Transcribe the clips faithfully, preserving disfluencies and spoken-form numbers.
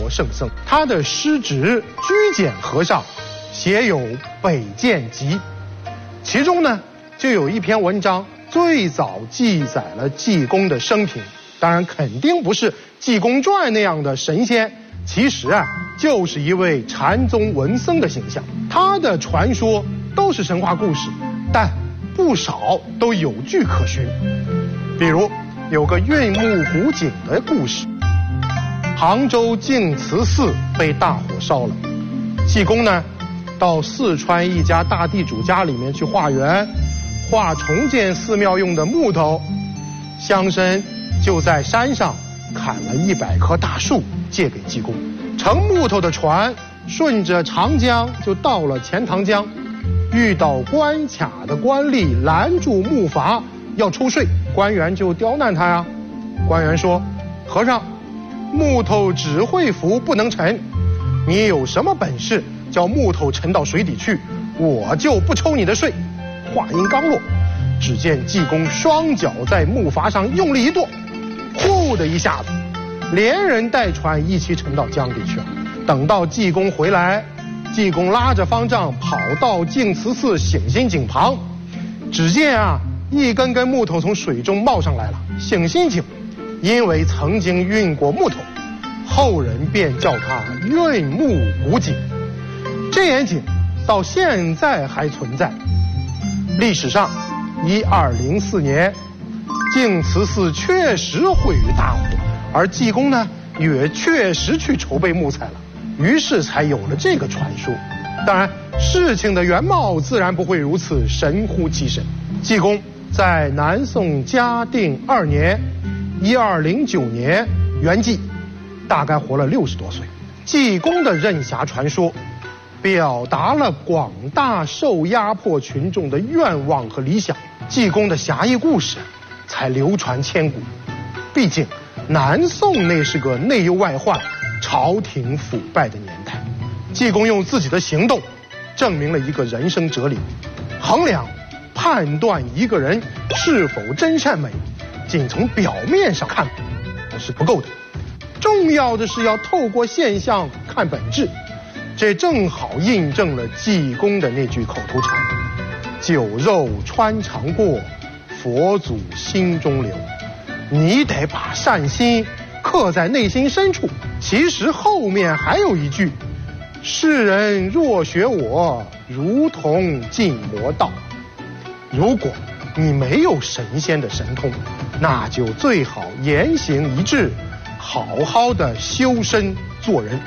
国圣僧，他的师侄居简和尚写有《北渐集》，其中呢就有一篇文章最早记载了济公的生平，当然肯定不是《济公传》那样的神仙，其实啊就是一位禅宗文僧的形象。他的传说都是神话故事，但不少都有据可循。比如有个运木古井的故事，杭州净慈寺被大火烧了，济公呢到四川一家大地主家里面去化缘，画重建寺庙用的木头，乡绅就在山上砍了一百棵大树借给济公，盛木头的船顺着长江就到了钱塘江，遇到关卡的官吏拦住木筏要抽税，官员就刁难他呀。官员说：“和尚，木头只会浮不能沉，你有什么本事叫木头沉到水底去，我就不抽你的税。”话音刚落，只见济公双脚在木筏上用力一跺，呼的一下子，连人带船一起沉到江里去了。等到济公回来，济公拉着方丈跑到净慈寺醒心井旁，只见啊一根根木头从水中冒上来了。醒心井因为曾经运过木头，后人便叫它运木古井。这眼井到现在还存在。历史上一二零四年净慈寺确实毁于大火，而济公呢也确实去筹备木材了，于是才有了这个传说。当然事情的原貌自然不会如此神乎其神。济公在南宋嘉定二年一二零九年圆寂，大概活了六十多岁。济公的任侠传说表达了广大受压迫群众的愿望和理想，济公的侠义故事才流传千古。毕竟南宋那是个内忧外患、朝廷腐败的年代，济公用自己的行动证明了一个人生哲理：衡量判断一个人是否真善美，仅从表面上看是不够的，重要的是要透过现象看本质。这正好印证了济公的那句口头禅：酒肉穿肠过，佛祖心中留。你得把善心刻在内心深处。其实后面还有一句：世人若学我，如同进魔道。如果你没有神仙的神通，那就最好言行一致，好好的修身做人。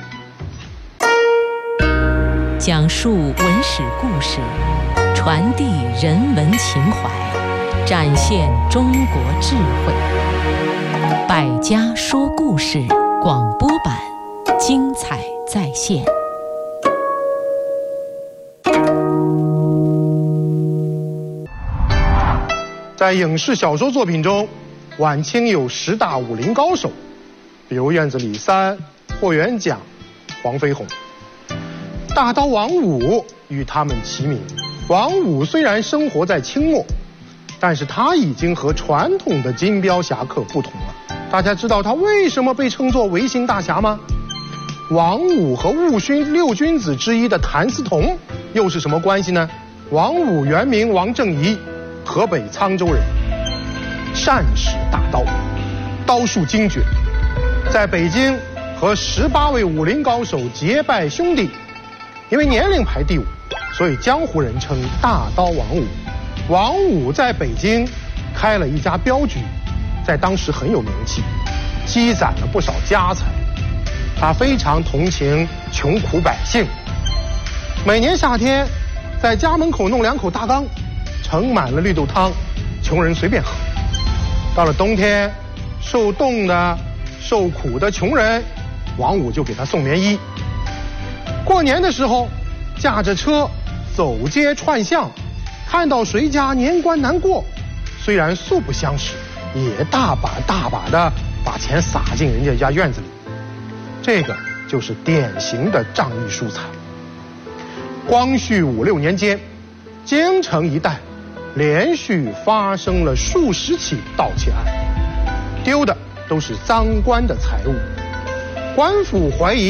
讲述文史故事，传递人文情怀，展现中国智慧。百家说故事广播版，精彩再现。 在影视小说作品中，晚清有十大武林高手，比如院子里三、霍元甲、黄飞鸿。大刀王五与他们齐名。王五虽然生活在清末，但是他已经和传统的金标侠客不同了。大家知道他为什么被称作维新大侠吗？王五和戊戌六君子之一的谭嗣同又是什么关系呢？王五原名王正仪，河北沧州人，善使大刀，刀术精绝，在北京和十八位武林高手结拜兄弟。因为年龄排第五，所以江湖人称大刀王五。王五在北京开了一家镖局，在当时很有名气，积攒了不少家财。他非常同情穷苦百姓，每年夏天在家门口弄两口大缸，盛满了绿豆汤，穷人随便喝。到了冬天，受冻的、受苦的穷人，王五就给他送棉衣。过年的时候，驾着车走街串巷，看到谁家年关难过，虽然素不相识，也大把大把的把钱撒进人家家院子里。这个就是典型的仗义疏财。光绪五六年间，京城一带连续发生了数十起盗窃案，丢的都是赃官的财物。官府怀疑